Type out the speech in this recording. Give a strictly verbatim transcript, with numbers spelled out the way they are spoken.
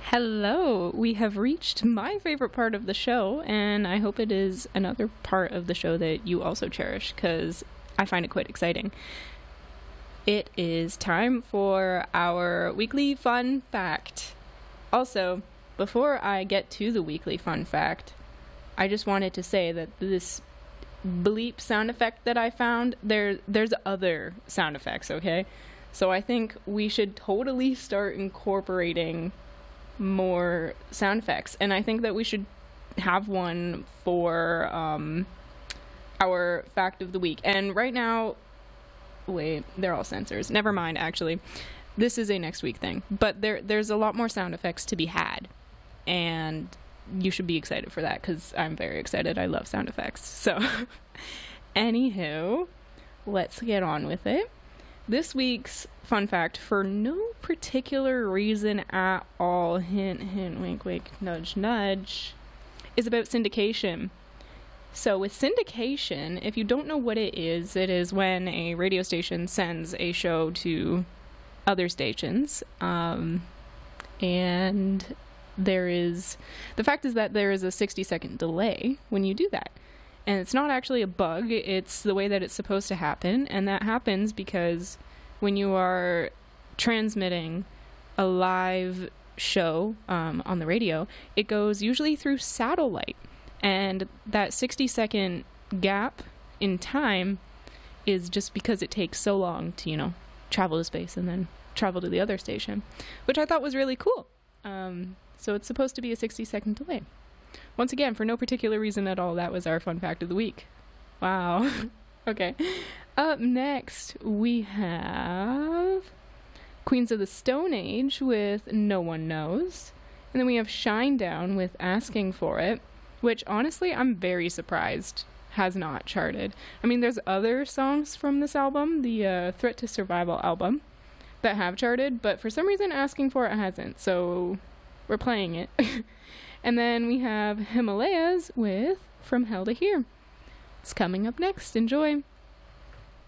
Hello, we have reached my favorite part of the show, and I hope it is another part of the show that you also cherish, because I find it quite exciting. It is time for our weekly fun fact. Also, before I get to the weekly fun fact, I just wanted to say that this bleep sound effect that I found, there, there's other sound effects, okay? So I think we should totally start incorporating more sound effects, and I think that we should have one for um, our fact of the week. And right now, wait, they're all censors. Never mind, actually. This is a next week thing. But there, there's a lot more sound effects to be had, and you should be excited for that, because I'm very excited. I love sound effects. So, anywho, let's get on with it. This week's fun fact, for no particular reason at all, hint, hint, wink, wink, nudge, nudge, is about syndication. So with syndication, if you don't know what it is, it is when a radio station sends a show to other stations. Um, and there is, the fact is that there is a sixty second delay when you do that. And it's not actually a bug, it's the way that it's supposed to happen, and that happens because when you are transmitting a live show um, on the radio, it goes usually through satellite, and that sixty second gap in time is just because it takes so long to, you know, travel to space and then travel to the other station, which I thought was really cool. Um, so it's supposed to be a sixty second delay. Once again, for no particular reason at all, that was our fun fact of the week. Wow. Okay. Up next, we have Queens of the Stone Age with No One Knows. And then we have Shinedown with Asking For It, which honestly, I'm very surprised has not charted. I mean, there's other songs from this album, the uh, Threat to Survival album, that have charted, but for some reason, Asking For It hasn't. So we're playing it. And then we have Himalayas with From Hell to Here. It's coming up next. Enjoy.